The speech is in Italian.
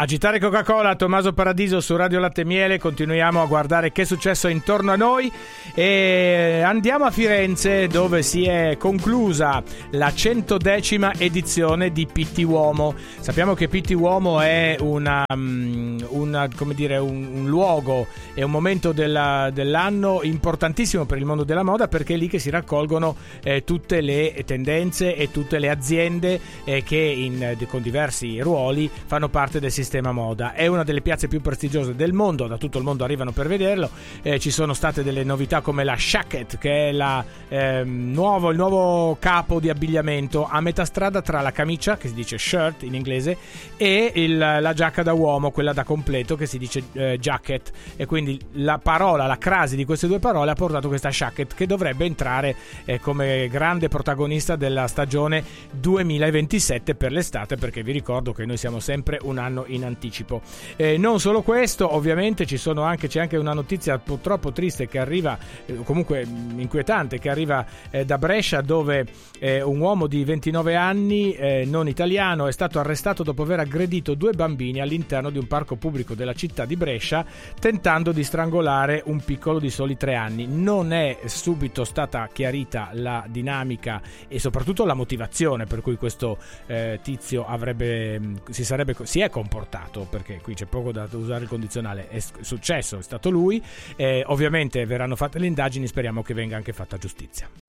Agitare Coca-Cola, Tommaso Paradiso su Radio Latte e Miele. Continuiamo a guardare che è successo intorno a noi e andiamo a Firenze, dove si è conclusa la 110ª edizione di Pitti Uomo. Sappiamo che Pitti Uomo è un luogo, è un momento dell'anno importantissimo per il mondo della moda, perché è lì che si raccolgono tutte le tendenze e tutte le aziende che con diversi ruoli fanno parte del sistema moda. È una delle piazze più prestigiose del mondo, da tutto il mondo arrivano per vederlo. Ci sono state delle novità come la Shacket, che è il nuovo capo di abbigliamento a metà strada tra la camicia, che si dice shirt in inglese, e la giacca da uomo, quella da completo, che si dice jacket. E quindi la crasi di queste due parole ha portato questa Shacket, che dovrebbe entrare come grande protagonista della stagione 2027 per l'estate, perché vi ricordo che noi siamo sempre un anno in anticipo. Non solo questo, ovviamente c'è anche una notizia purtroppo triste che arriva, comunque inquietante, che arriva da Brescia, dove un uomo di 29 anni non italiano è stato arrestato dopo aver aggredito 2 bambini all'interno di un parco pubblico della città di Brescia, tentando di strangolare un piccolo di soli 3 anni. Non è subito stata chiarita la dinamica e soprattutto la motivazione per cui questo tizio si è comportato, perché qui c'è poco da usare il condizionale. È successo, è stato lui. Ovviamente verranno fatte le indagini, speriamo che venga anche fatta giustizia.